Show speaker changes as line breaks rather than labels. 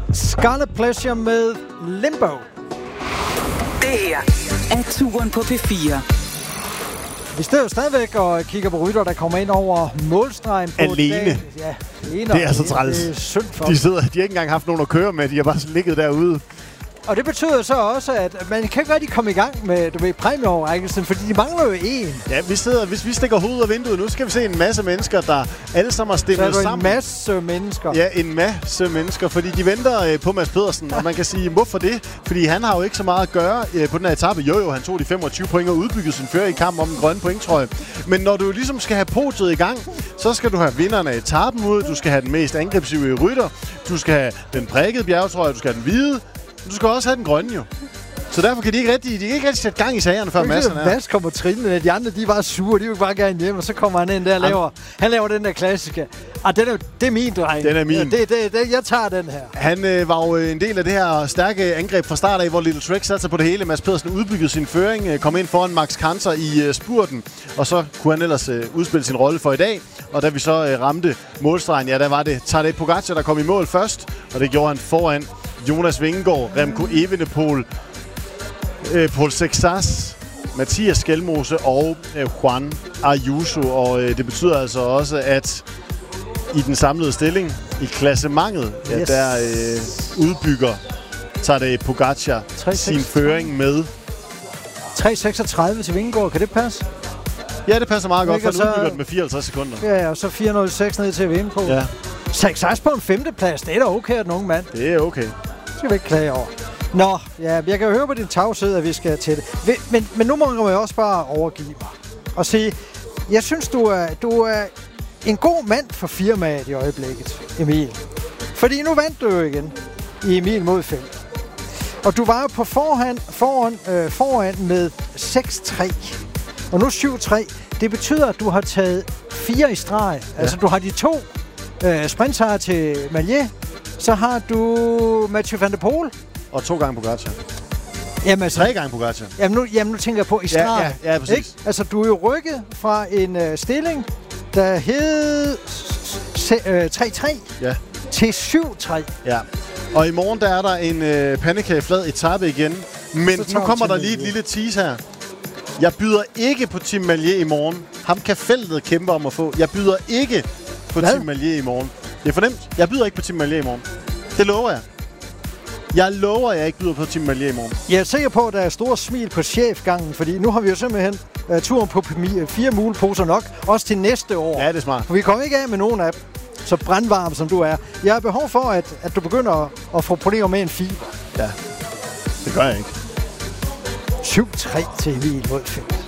Scarlet Pleasure med Limbo.
Det her er Turen på P4.
Vi står jo stadigvæk og kigger på rytter, der kommer ind over målstregen på
alene.
Dagen. Ja, alene.
Det er så træls.
Det er synd for
de har ikke engang haft nogen at køre med. De har bare ligget derude.
Og det betyder så også, at man kan ikke rigtig komme i gang med præmieoverrækkelsen, fordi de mangler jo en.
Ja, hvis vi stikker hovedet af vinduet, nu skal vi se en masse mennesker, der alle sammen har stemmet sammen.
en masse mennesker.
Ja, en masse mennesker, fordi de venter på Mads Pedersen, og man kan sige, hvorfor det? Fordi han har jo ikke så meget at gøre på den her etape. Jo, han tog de 25 point og udbyggede sin fører i kamp om den grønne pointtrøje. Men når du ligesom skal have podiet i gang, så skal du have vinderne af etapen ud, du skal have den mest angrebsive rytter, du skal have den prikkede bjergetrøje, du skal have den hvide, du skal også have den grønne, jo. Så derfor kan de ikke rigtig sætte gang i sagerne før Madsen er.
Mads kommer trillende. De andre, de er bare sure. De vil bare gerne hjem, og så kommer han ind der og laver den der klassiske. Det er min dreng.
Den er min.
Jeg tager den her.
Han var jo en del af det her stærke angreb fra start af, hvor Little Trek satte sig på det hele. Mads Pedersen udbyggede sin føring, kom ind foran Max Kanter i spurten, og så kunne han ellers udspille sin rolle for i dag. Og da vi så ramte målstregen, ja, der var det Tadej Pogačar, der kom i mål først, og det gjorde han foran Jonas Vingegaard, Remco Evenepoel, Paul Sexas, Mathias Skelmose og Juan Ayuso. Og det betyder altså også, at i den samlede stilling, i klassementet, der udbygger Tadej Pogačar sin føring med
3.36 til Vingegaard. Kan det passe?
Ja, det passer meget godt, for han udbygger den med 54 sekunder.
Ja, og så 4.06 ned til at vinde på.
Ja.
Sexas på en femteplads. Det er da okay, at den unge mand.
Det er okay.
Det skal vi ikke klage over. Nå, ja, jeg kan jo høre på din tavshed, at vi skal til det. Men nu må jeg også bare overgive mig og sige, jeg synes, du er en god mand for firmaet i øjeblikket, Emil. Fordi nu vandt du jo igen i Emil mod 5. Og du var jo på foran med 6-3. Og nu 7-3. Det betyder, at du har taget 4 i streg. Ja. Altså, du har de 2 sprintsejre til Maillet. Så har du Mathieu van der Poel.
Og 2 gange Pogačar.
Jamen, altså,
3 gange Pogačar.
Jamen, nu tænker jeg på i streg.
Ja, præcis. Ikke?
Altså, du er jo rykket fra en stilling, der hed 3-3 til 7-3.
Ja. Og i morgen, der er der en pandekageflad etape igen. Men nu kommer der lige et lille tease her. Jeg byder ikke på Tim Maillet i morgen. Ham kan feltet kæmpe om at få. Jeg byder ikke på Tim Maillet i morgen. Det er fornemt. Jeg byder ikke på Tim Maillet i morgen. Det lover jeg. Jeg lover, at jeg ikke byder på Tim Maillet i morgen.
Jeg er sikker på, at der er store smil på chefgangen, fordi nu har vi jo simpelthen turen på 4 muleposer nok, også til næste år.
Ja, det er smart.
For vi kommer ikke af med nogen af dem, så brandvarm som du er. Jeg har behov for, at du begynder at få problemer med en fiber.
Ja, det gør jeg ikke.
7-3 til Emil mod 5.